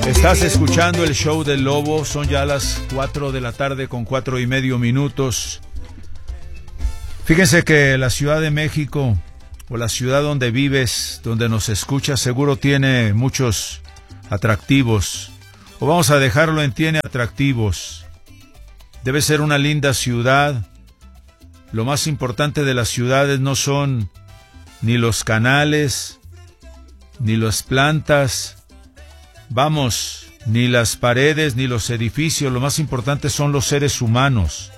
Estás escuchando el show del Lobo, son ya las 4 de la tarde con 4:30. Fíjense que la Ciudad de México, o la ciudad donde vives, donde nos escuchas, seguro tiene muchos atractivos, o vamos a dejarlo en tiene atractivos. Debe ser una linda ciudad. Lo más importante de las ciudades no son ni los canales, ni las plantas, vamos, ni las paredes, ni los edificios. Lo más importante son los seres humanos.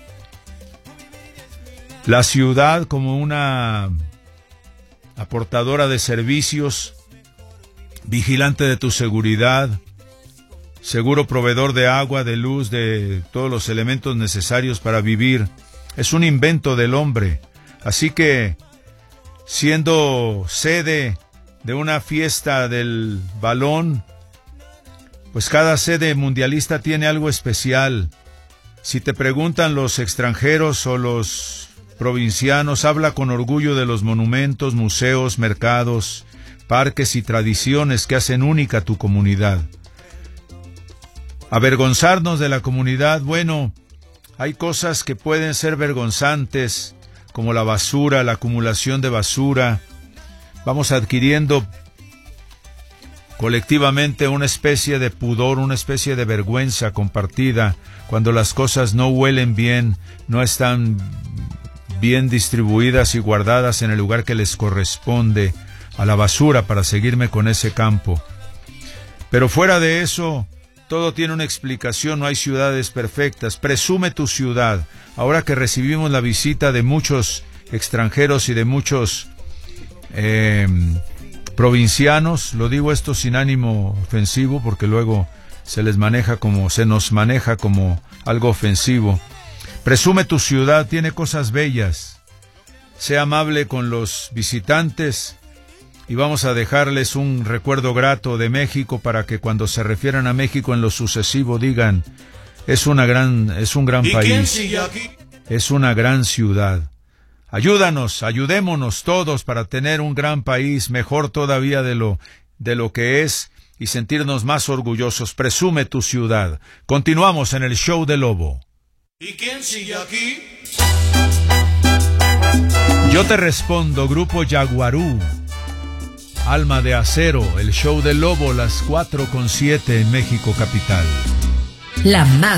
La ciudad como una aportadora de servicios, vigilante de tu seguridad, seguro proveedor de agua, de luz, de todos los elementos necesarios para vivir. Es un invento del hombre. Así que, siendo sede de una fiesta del balón, pues cada sede mundialista tiene algo especial. Si te preguntan los extranjeros o los provincianos, habla con orgullo de los monumentos, museos, mercados, parques y tradiciones que hacen única tu comunidad. Avergonzarnos de la comunidad, bueno, hay cosas que pueden ser vergonzantes, como la basura, la acumulación de basura. Vamos adquiriendo colectivamente una especie de pudor, una especie de vergüenza compartida, cuando las cosas no huelen bien, no están bien distribuidas y guardadas en el lugar que les corresponde, a la basura, para seguirme con ese campo. Pero fuera de eso, todo tiene una explicación, no hay ciudades perfectas. Presume tu ciudad. Ahora que recibimos la visita de muchos extranjeros y de muchos provincianos, lo digo esto sin ánimo ofensivo, porque luego se nos maneja como algo ofensivo. Presume tu ciudad, tiene cosas bellas. Sea amable con los visitantes y vamos a dejarles un recuerdo grato de México para que cuando se refieran a México en lo sucesivo digan, es un gran país, es una gran ciudad. Ayudémonos todos para tener un gran país, mejor todavía de lo que es, y sentirnos más orgullosos. Presume tu ciudad. Continuamos en el show del Lobo. ¿Y quién sigue aquí? Yo te respondo, Grupo Yaguarú, Alma de Acero, el show del Lobo, las 4:07 en México capital. La más